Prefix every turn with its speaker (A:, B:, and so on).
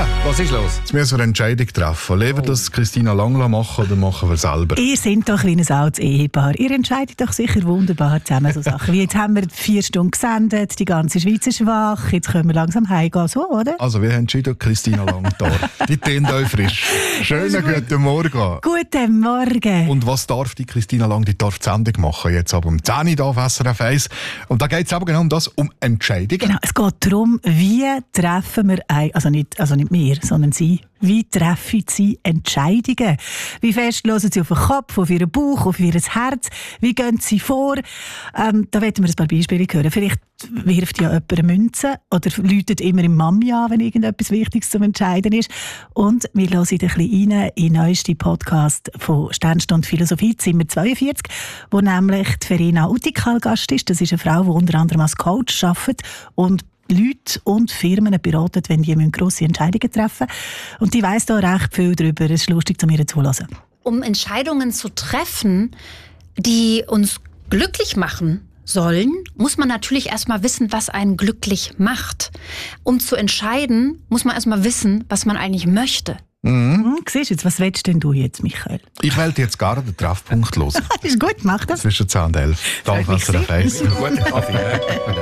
A: Was ist los?
B: Jetzt müssen wir eine Entscheidung treffen. Lieber das Christina Lang machen oder machen wir selber?
C: Ihr seid doch ein altes Ehepaar. Ihr entscheidet doch sicher wunderbar zusammen so Sachen. Wie jetzt haben wir 4 Stunden gesendet, die ganze Schweiz ist wach, jetzt können wir langsam heimgehen, so, oder?
B: Also wir haben entschieden, Christina Lang da. Die tönt euch frisch. Schönen guten Morgen.
C: Guten Morgen.
B: Und was darf die Christina Lang? Die darf die Sendung machen, jetzt aber um 10 Uhr hier auf SRF 1. Und da geht es aber genau um das, um Entscheidungen.
C: Genau, es geht darum, wie treffen wir, also nicht wir, sondern Sie, wie treffen Sie Entscheidungen? Wie fest hören Sie auf den Kopf, auf Ihren Bauch, auf Ihr Herz? Wie gehen Sie vor? Da wollen wir ein paar Beispiele hören. Vielleicht wirft ja jemand eine Münze oder läutet immer im Mami an, wenn irgendetwas Wichtiges zum Entscheiden ist. Und wir hören ein bisschen rein in den neuesten Podcast von Sternstunde Philosophie, Zimmer 42, wo nämlich die Verena Utikal Gast ist. Das ist eine Frau, die unter anderem als Coach arbeitet und Leute und Firmen beraten, wenn die grosse Entscheidungen treffen müssen. Und die weiss da recht viel darüber. Es ist lustig, zu mir zuzuhören.
D: Um Entscheidungen zu treffen, die uns glücklich machen sollen, muss man natürlich erstmal wissen, was einen glücklich macht. Um zu entscheiden, muss man erstmal wissen, was man eigentlich möchte.
C: Siehst du jetzt, was willst denn du jetzt, Michael?
B: Ich wollte jetzt gar den Treffpunkt hören.
C: Ist gut, mach das.
B: Zwischen 10 und 11. Da auf SRF 1.
A: Guten Kaffee.